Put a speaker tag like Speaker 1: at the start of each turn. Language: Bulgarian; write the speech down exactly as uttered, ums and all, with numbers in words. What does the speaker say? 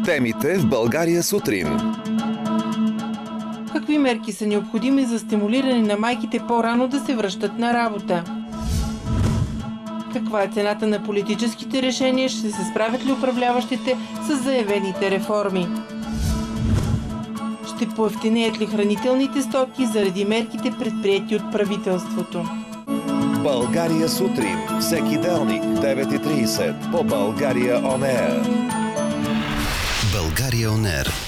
Speaker 1: Темите в България сутрин.
Speaker 2: Какви мерки са необходими за стимулиране на майките по-рано да се връщат на работа? Каква е цената на политическите решения? Ще се справят ли управляващите с заявените реформи? Ще поевтинеят ли хранителните стоки заради мерките, предприети от правителството?
Speaker 1: България сутрин. Всеки делник, девет и трийсет по България Он Ер.
Speaker 3: България Он Ер.